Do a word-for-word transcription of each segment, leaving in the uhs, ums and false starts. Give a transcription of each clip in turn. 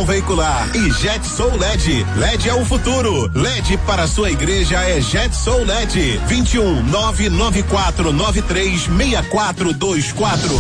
iluminação veicular e Jetson L E D. L E D é o futuro. L E D para sua igreja é Jetson L E D. vinte e um, nove nove quatro nove três seis quatro dois quatro.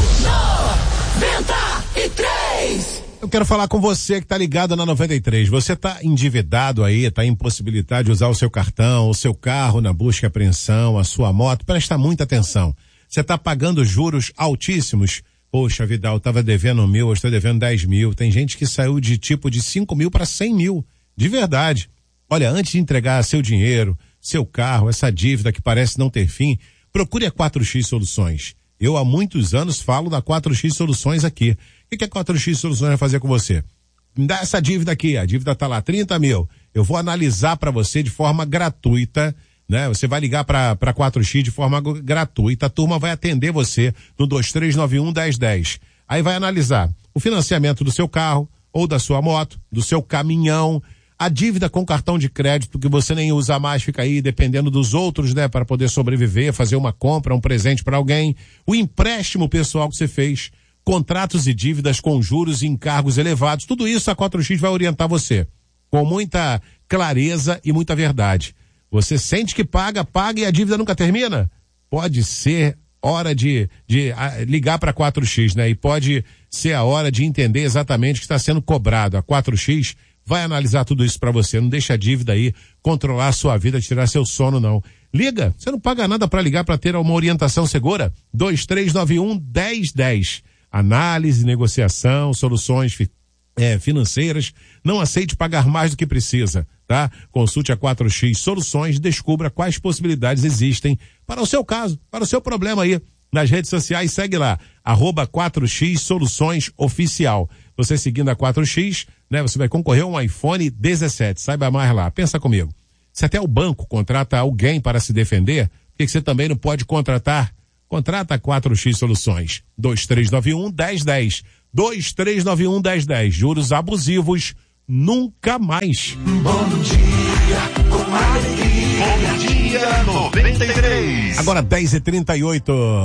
noventa e três. Eu quero falar com você que tá ligado na noventa e três. Você tá endividado aí, tá impossibilitado de usar o seu cartão, o seu carro na busca e apreensão, a sua moto. Presta muita atenção. Você tá pagando juros altíssimos. Poxa, Vidal, eu tava devendo mil, eu estou devendo dez mil. Tem gente que saiu de tipo de cinco mil para cem mil. De verdade. Olha, antes de entregar seu dinheiro, seu carro, essa dívida que parece não ter fim, procure a quatro X Soluções. Eu há muitos anos falo da quatro X Soluções aqui. O que a quatro X Soluções vai fazer com você? Me dá essa dívida aqui, a dívida tá lá, trinta mil. Eu vou analisar para você de forma gratuita, né? Você vai ligar para para quatro X de forma gratuita, a turma vai atender você no dois três nove um, um zero um zero. Aí vai analisar o financiamento do seu carro ou da sua moto, do seu caminhão, a dívida com cartão de crédito que você nem usa mais, fica aí dependendo dos outros, né, para poder sobreviver, fazer uma compra, um presente para alguém, o empréstimo pessoal que você fez, contratos e dívidas com juros e encargos elevados, tudo isso a quatro X vai orientar você com muita clareza e muita verdade. Você sente que paga, paga e a dívida nunca termina? Pode ser hora de, de a, ligar para a quatro X, né? E pode ser a hora de entender exatamente o que está sendo cobrado. A quatro X vai analisar tudo isso para você. Não deixa a dívida aí controlar a sua vida, tirar seu sono, não. Liga, você não paga nada para ligar para ter uma orientação segura. dois três nove um, um zero um zero. Análise, negociação, soluções fi, é, financeiras. Não aceite pagar mais do que precisa, tá? Consulte a quatro X Soluções, descubra quais possibilidades existem para o seu caso, para o seu problema aí. Nas redes sociais, segue lá, arroba quatro X Soluções Oficial. Você seguindo a quatro X, né, você vai concorrer a um iPhone dezessete. Saiba mais lá. Pensa comigo. Se até o banco contrata alguém para se defender, por que você também não pode contratar? Contrata a quatro X Soluções. dois três nove um, um zero um zero. dois três nove um, um zero um zero. Juros abusivos, nunca mais. Bom dia, com alegria. Bom dia, noventa e três. Agora dez e trinta e oito.